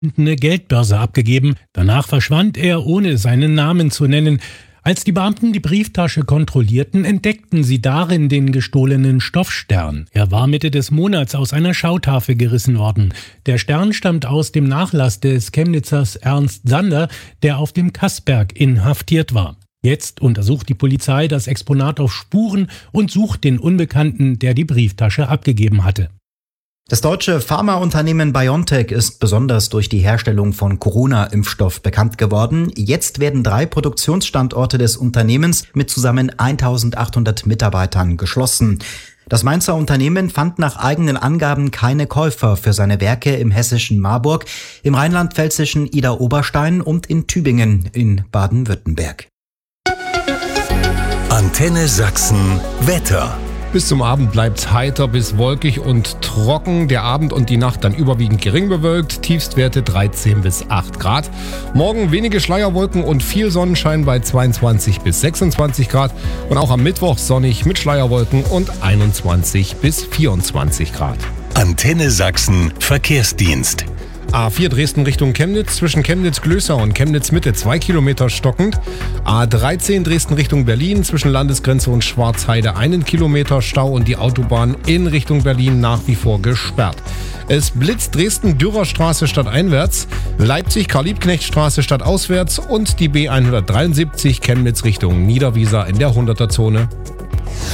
eine Geldbörse abgegeben. Danach verschwand er, ohne seinen Namen zu nennen. Als die Beamten die Brieftasche kontrollierten, entdeckten sie darin den gestohlenen Stoffstern. Er war Mitte des Monats aus einer Schautafel gerissen worden. Der Stern stammt aus dem Nachlass des Chemnitzers Ernst Sander, der auf dem Kassberg inhaftiert war. Jetzt untersucht die Polizei das Exponat auf Spuren und sucht den Unbekannten, der die Brieftasche abgegeben hatte. Das deutsche Pharmaunternehmen BioNTech ist besonders durch die Herstellung von Corona-Impfstoff bekannt geworden. Jetzt werden 3 Produktionsstandorte des Unternehmens mit zusammen 1800 Mitarbeitern geschlossen. Das Mainzer Unternehmen fand nach eigenen Angaben keine Käufer für seine Werke im hessischen Marburg, im rheinland-pfälzischen Idar-Oberstein und in Tübingen in Baden-Württemberg. Antenne Sachsen Wetter. Bis zum Abend bleibt's heiter bis wolkig und trocken. Der Abend und die Nacht dann überwiegend gering bewölkt. Tiefstwerte 13 bis 8 Grad. Morgen wenige Schleierwolken und viel Sonnenschein bei 22 bis 26 Grad. Und auch am Mittwoch sonnig mit Schleierwolken und 21 bis 24 Grad. Antenne Sachsen Verkehrsdienst. A4 Dresden Richtung Chemnitz, zwischen Chemnitz-Glößer und Chemnitz-Mitte 2 Kilometer stockend. A13 Dresden Richtung Berlin, zwischen Landesgrenze und Schwarzheide 1 Kilometer Stau und die Autobahn in Richtung Berlin nach wie vor gesperrt. Es blitzt Dresden Dürerstraße stadteinwärts, Leipzig Karl-Liebknecht-Straße stadtauswärts und die B173 Chemnitz Richtung Niederwieser in der 100er-Zone.